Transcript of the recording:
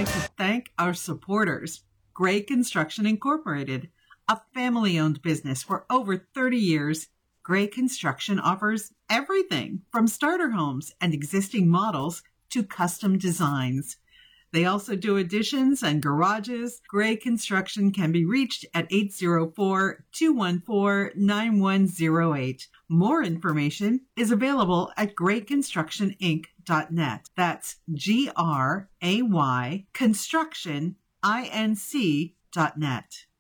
like to thank our supporters. Gray Construction Incorporated, a family-owned business for over 30 years. Gray Construction offers everything from starter homes and existing models to custom designs. They also do additions and garages. Gray Construction can be reached at 804-214-9108. More information is available at grayconstructioninc.net. That's GRAY constructioninc.net.